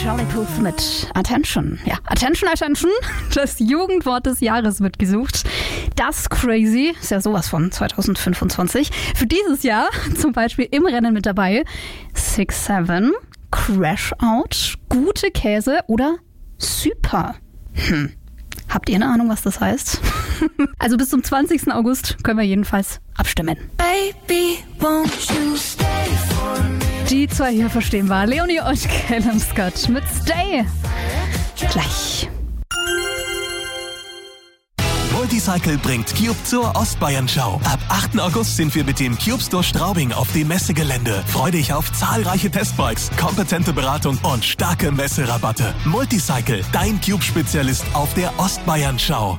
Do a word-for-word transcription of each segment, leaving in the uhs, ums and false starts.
Charlie Puth mit Attention. Ja, Attention, Attention. Das Jugendwort des Jahres wird gesucht. Das Crazy ist ja sowas von zwanzig fünfundzwanzig. Für dieses Jahr zum Beispiel im Rennen mit dabei six seven, Crash Out, Gute Käse oder Super. Hm. Habt ihr eine Ahnung, was das heißt? Also bis zum zwanzigsten August können wir jedenfalls abstimmen. Baby, won't you stay for me? Die zwei hier verstehen wir. Leonie und Callum Scott mit Stay. Gleich. Multicycle bringt Cube zur Ostbayern-Schau. Ab achten August sind wir mit dem Cube Store Straubing auf dem Messegelände. Freu dich auf zahlreiche Testbikes, kompetente Beratung und starke Messerabatte. Multicycle, dein Cube-Spezialist auf der Ostbayern-Schau.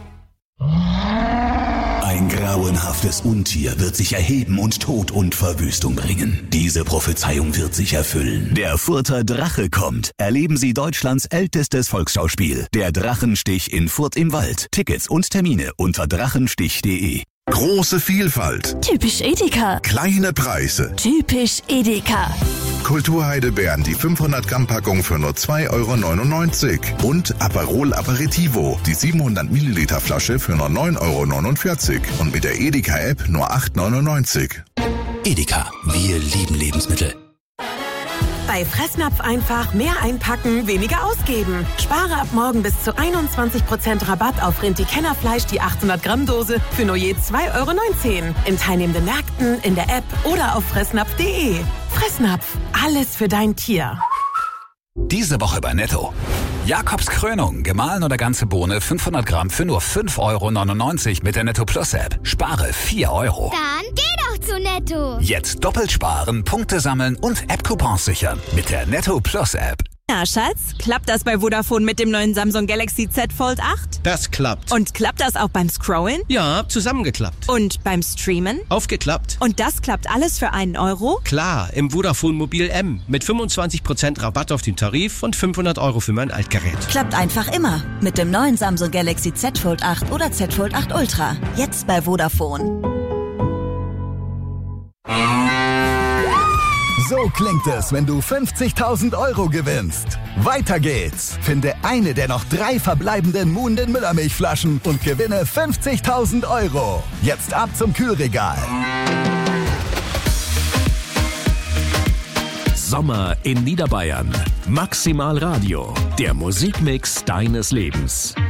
Ein grauenhaftes Untier wird sich erheben und Tod und Verwüstung bringen. Diese Prophezeiung wird sich erfüllen. Der Furter Drache kommt. Erleben Sie Deutschlands ältestes Volksschauspiel. Der Drachenstich in Furt im Wald. Tickets und Termine unter drachenstich punkt de. Große Vielfalt. Typisch Edeka. Kleine Preise. Typisch Edeka. Kulturheidelbeeren, die fünfhundert Gramm Packung für nur zwei Euro neunundneunzig. Und Aperol Aperitivo, die siebenhundert Milliliter Flasche für nur neun Euro neunundvierzig. Und mit der Edeka-App nur acht Euro neunundneunzig. Edeka, wir lieben Lebensmittel. Bei Fressnapf einfach mehr einpacken, weniger ausgeben. Spare ab morgen bis zu einundzwanzig Prozent Rabatt auf Rinti-Kennerfleisch, die achthundert Gramm Dose für nur je zwei Euro neunzehn. In teilnehmenden Märkten, in der App oder auf fressnapf punkt de. Fressnapf, alles für dein Tier. Diese Woche bei Netto. Jakobs Krönung, gemahlen oder ganze Bohne, fünfhundert Gramm für nur fünf Euro neunundneunzig mit der Netto Plus App. Spare vier Euro. Dann geh doch zu Netto. Jetzt doppelt sparen, Punkte sammeln und App-Coupons sichern mit der Netto Plus App. Na, Schatz, klappt das bei Vodafone mit dem neuen Samsung Galaxy Z Fold acht? Das klappt. Und klappt das auch beim Scrollen? Ja, zusammengeklappt. Und beim Streamen? Aufgeklappt. Und das klappt alles für einen Euro? Klar, im Vodafone Mobil M mit fünfundzwanzig Prozent Rabatt auf den Tarif und fünfhundert Euro für mein Altgerät. Klappt einfach immer mit dem neuen Samsung Galaxy Z Fold acht oder Z Fold acht Ultra. Jetzt bei Vodafone. So klingt es, wenn du fünfzigtausend Euro gewinnst. Weiter geht's. Finde eine der noch drei verbleibenden Muhnden Müllermilchflaschen und gewinne fünfzigtausend Euro. Jetzt ab zum Kühlregal. Sommer in Niederbayern. Maximal Radio. Der Musikmix deines Lebens.